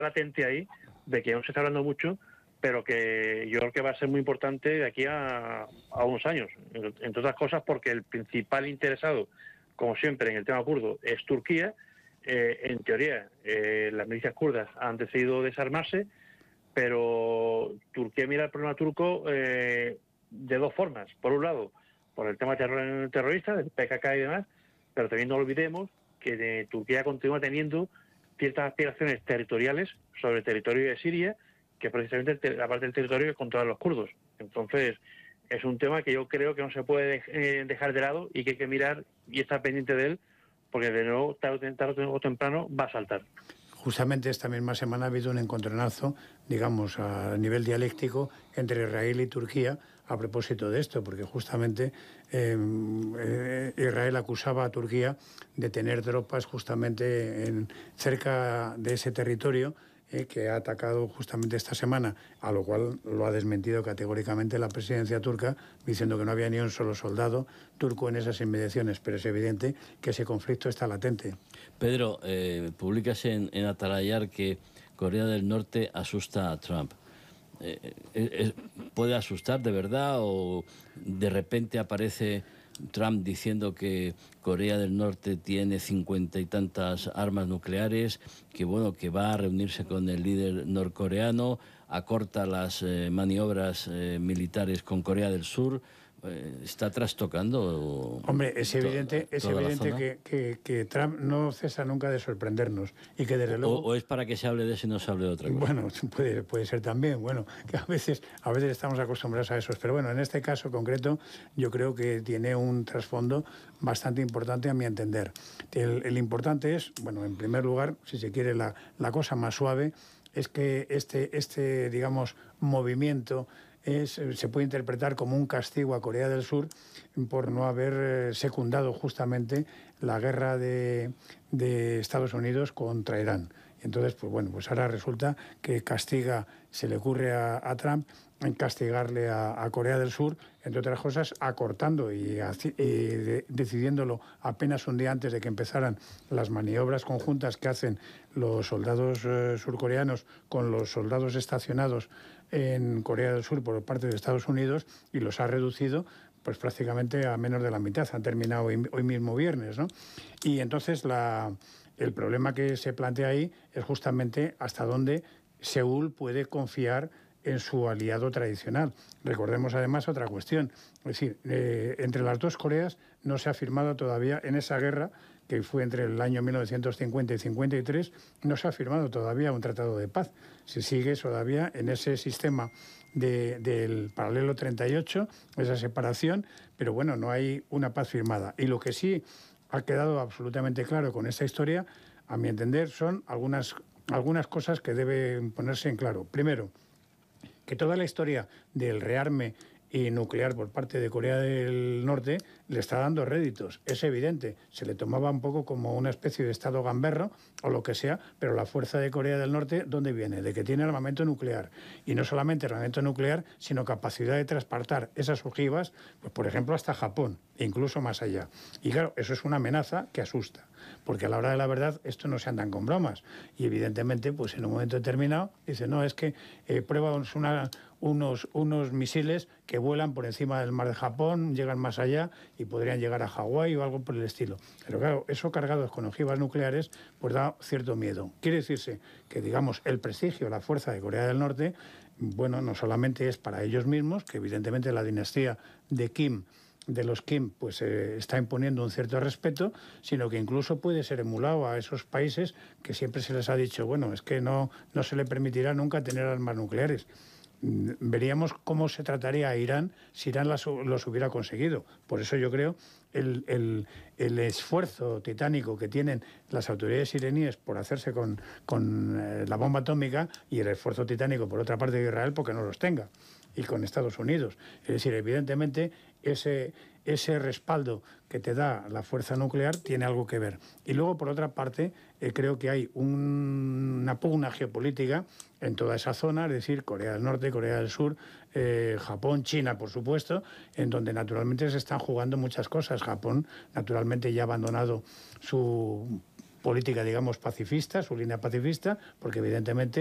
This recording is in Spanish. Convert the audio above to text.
latente ahí, de que aún se está hablando mucho, pero que yo creo que va a ser muy importante de aquí a unos años, entre otras cosas porque el principal interesado, como siempre en el tema kurdo, es Turquía. En teoría, las milicias kurdas han decidido desarmarse, pero Turquía mira el problema turco de dos formas. Por un lado, por el tema terrorista, del PKK y demás, pero también no olvidemos que Turquía continúa teniendo ciertas aspiraciones territoriales sobre el territorio de Siria, que precisamente la parte del territorio que controlan los kurdos. Entonces, es un tema que yo creo que no se puede dejar de lado y que hay que mirar y estar pendiente de él, porque de nuevo, tarde o temprano, va a saltar. Justamente esta misma semana ha habido un encontronazo, digamos, a nivel dialéctico entre Israel y Turquía a propósito de esto, porque justamente Israel acusaba a Turquía de tener tropas justamente cerca de ese territorio que ha atacado justamente esta semana, a lo cual lo ha desmentido categóricamente la presidencia turca, diciendo que no había ni un solo soldado turco en esas inmediaciones, pero es evidente que ese conflicto está latente. Pedro, publicas en Atalayar que Corea del Norte asusta a Trump. ¿Puede asustar de verdad o de repente aparece Trump diciendo que Corea del Norte tiene 50 y tantas armas nucleares, que bueno, que va a reunirse con el líder norcoreano, acorta las maniobras militares con Corea del Sur? ¿Está trastocando? Hombre, es evidente que Trump no cesa nunca de sorprendernos y que desde luego... ¿O es para que se hable de eso y no se hable de otra cosa? Bueno, puede ser también, bueno, que a veces estamos acostumbrados a eso, pero bueno, en este caso concreto yo creo que tiene un trasfondo bastante importante a mi entender. El importante es, bueno, en primer lugar, si se quiere la cosa más suave, es que este digamos, movimiento se puede interpretar como un castigo a Corea del Sur por no haber secundado justamente la guerra de Estados Unidos contra Irán. Entonces, pues bueno, pues ahora resulta que se le ocurre a Trump en castigarle a Corea del Sur, entre otras cosas, acortando y decidiéndolo apenas un día antes de que empezaran las maniobras conjuntas que hacen los soldados surcoreanos con los soldados estacionados en Corea del Sur por parte de Estados Unidos, y los ha reducido pues prácticamente a menos de la mitad. Han terminado hoy mismo viernes, ¿no? Y entonces el problema que se plantea ahí es justamente hasta dónde Seúl puede confiar en su aliado tradicional. Recordemos además otra cuestión, es decir, entre las dos Coreas no se ha firmado todavía en esa guerra, que fue entre el año 1950 y 53, no se ha firmado todavía un tratado de paz. Se sigue todavía en ese sistema del paralelo 38, esa separación, pero bueno, no hay una paz firmada. Y lo que sí ha quedado absolutamente claro con esta historia, a mi entender, son algunas cosas que deben ponerse en claro. Primero, que toda la historia del rearme y nuclear por parte de Corea del Norte le está dando réditos, es evidente. Se le tomaba un poco como una especie de estado gamberro o lo que sea, pero la fuerza de Corea del Norte, ¿dónde viene? De que tiene armamento nuclear. Y no solamente armamento nuclear, sino capacidad de transportar esas ojivas, pues por ejemplo, hasta Japón, e incluso más allá. Y claro, eso es una amenaza que asusta, porque a la hora de la verdad esto no se andan con bromas. Y evidentemente, pues en un momento determinado, dice, no, es que prueban unos misiles que vuelan por encima del mar de Japón, llegan más allá y podrían llegar a Hawái o algo por el estilo. Pero claro, eso cargados con ojivas nucleares pues da cierto miedo. Quiere decirse que, digamos, el prestigio, la fuerza de Corea del Norte, bueno, no solamente es para ellos mismos, que evidentemente la dinastía de los Kim pues está imponiendo un cierto respeto, sino que incluso puede ser emulado a esos países que siempre se les ha dicho, bueno, es que no se le permitirá nunca tener armas nucleares. Veríamos cómo se trataría a Irán si Irán los hubiera conseguido. Por eso yo creo el esfuerzo titánico que tienen las autoridades iraníes por hacerse con la bomba atómica, y el esfuerzo titánico por otra parte de Israel porque no los tenga, y con Estados Unidos. Es decir, evidentemente ese respaldo que te da la fuerza nuclear tiene algo que ver. Y luego, por otra parte, creo que hay una pugna geopolítica en toda esa zona, es decir, Corea del Norte, Corea del Sur, Japón, China, por supuesto, en donde naturalmente se están jugando muchas cosas. Japón, naturalmente, ya ha abandonado su política, digamos, pacifista, su línea pacifista, porque evidentemente